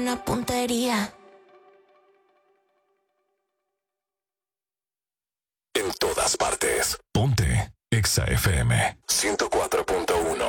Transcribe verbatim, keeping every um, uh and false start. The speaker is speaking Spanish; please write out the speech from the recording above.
buena puntería. En todas partes. Ponte Exa F M ciento cuatro punto uno.